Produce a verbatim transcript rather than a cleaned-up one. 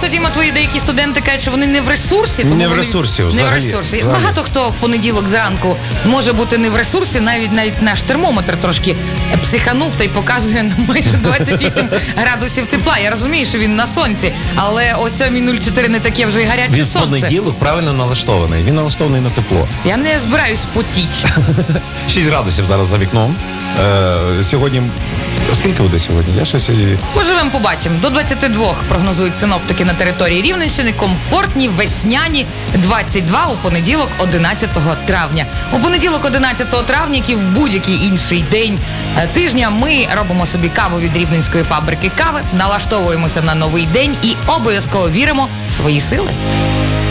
Діма, твої деякі студенти кажуть, що вони не в ресурсі. Тому Не в вони... ресурсі, Не взагалі, в ресурсі. взагалі. Багато хто в понеділок зранку може бути не в ресурсі, навіть навіть наш термометр трошки психанув та й показує на майже двадцять вісім градусів тепла. Я розумію, що він на сонці, але о сьомій нуль чотири не таке вже й гаряче Він в сонце. понеділок правильно налаштований. Він налаштований на тепло. Я не збираюсь потіть. шість градусів зараз за вікном. Е, сьогодні... Скільки буде сьогодні? Я щось і... Поживемо, побачимо. До двадцяти двох прогнозують синоптики на території Рівненщини. Комфортні, весняні, двадцять два у понеділок, одинадцятого травня. У понеділок, одинадцятого травня, як і в будь-який інший день е, тижня, ми робимо собі каву від Рівненської фабрики кави, налаштовуємося на новий день і обов'язково віримо в свої сили.